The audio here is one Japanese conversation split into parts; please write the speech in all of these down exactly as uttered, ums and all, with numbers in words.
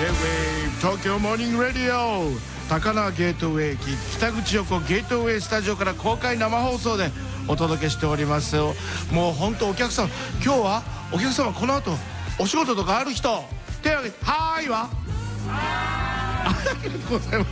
ェイウェイ東京モーニングラディオ高輪ゲートウェイ駅北口横ゲートウェイスタジオから公開生放送でお届けしておりますよ。もう本当お客様、今日はお客様この後お仕事とかある人手を挙げて、はーいはありがとうございます。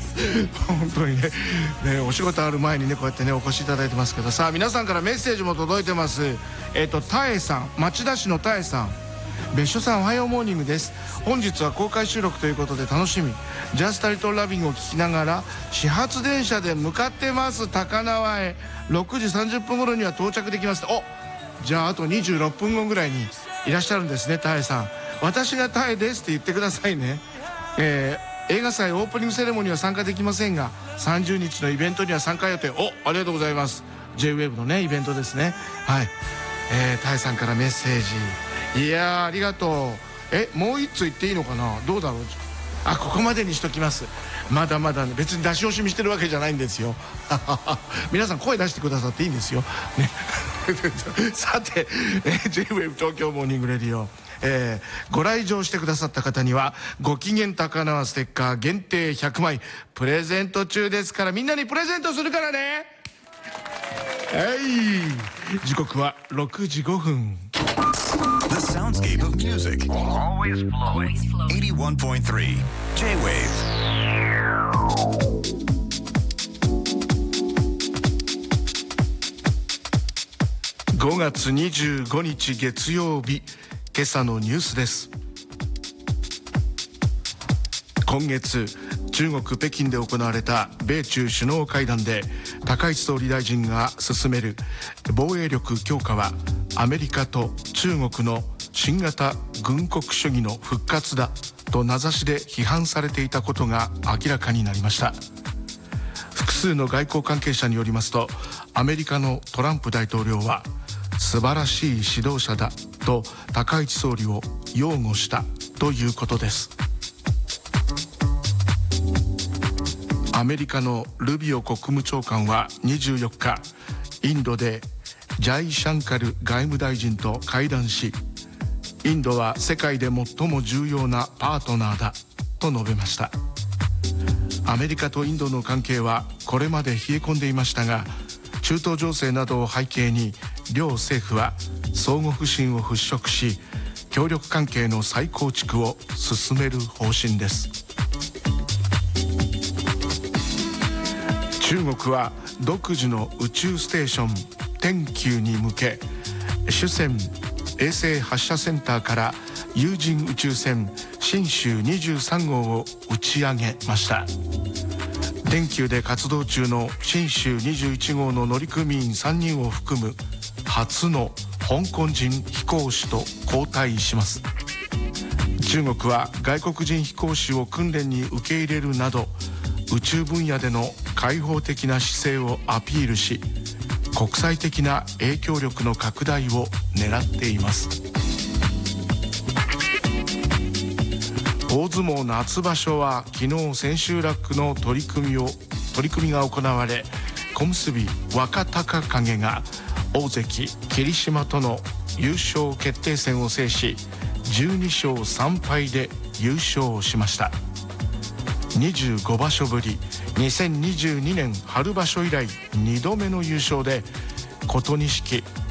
本当に ね, ねお仕事ある前にねこうやってねお越しいただいてますけど、さあ皆さんからメッセージも届いてます。えっ、ー、とたえさん、町田市のたえさん、別所さんおはようモーニングです。本日は公開収録ということで楽しみ、ジャスタリトラビングを聞きながら始発電車で向かってます。高輪へろくじさんじゅっぷん頃には到着できます。お、じゃああとにじゅうろっぷんごぐらいにいらっしゃるんですね。たえさん、私がたえですって言ってくださいね。えー映画祭オープニングセレモニーは参加できませんがさんじゅうにちのイベントには参加予定。お、ありがとうございます。 ジェイウェーブ のねイベントですね。はい、えー、タイさんからメッセージ、いやーありがとう。え、もう一通言っていいのかな、どうだろう。あ、ここまでにしときます。まだまだ、ね、別に出し惜しみしてるわけじゃないんですよ皆さん声出してくださっていいんですよ、ね、さて、えー、ジェイウェーブ 東京モーニングレディオ、えー、ご来場してくださった方にはご機嫌高輪ステッカー限定ひゃくまいプレゼント中ですから、みんなにプレゼントするからね。はい、時刻はろくじごふん。 The soundscape of music always flowing エイティワンポイントスリー J-Wave。 ごがつにじゅうごにち月曜日、今朝のニュースです。今月中国北京で行われた米中首脳会談で高市総理大臣が進める防衛力強化はアメリカと中国の新型軍国主義の復活だと名指しで批判されていたことが明らかになりました。複数の外交関係者によりますと、アメリカのトランプ大統領は素晴らしい指導者だと高市総理を擁護したということです。アメリカのルビオ国務長官はにじゅうよっか、インドでジャイシャンカル外務大臣と会談し、インドは世界で最も重要なパートナーだと述べました。アメリカとインドの関係はこれまで冷え込んでいましたが、中東情勢などを背景に両政府は相互不信を払拭し、協力関係の再構築を進める方針です。中国は独自の宇宙ステーション天宮に向け、酒泉衛星発射センターから有人宇宙船神舟にじゅうさんごうを打ち上げました。天宮で活動中の神舟にじゅういちごうの乗組員さんにんを含む初の香港人飛行士と交代します。中国は外国人飛行士を訓練に受け入れるなど宇宙分野での開放的な姿勢をアピールし、国際的な影響力の拡大を狙っています。大相撲夏場所は昨日千秋楽の取り組みを取り組みが行われ、小結若隆景が大関霧島との優勝決定戦を制しじゅうにしょうさんぱいで優勝しました。にじゅうごばしょぶり、にせんにじゅうにねん春場所以来にどめの優勝で、琴錦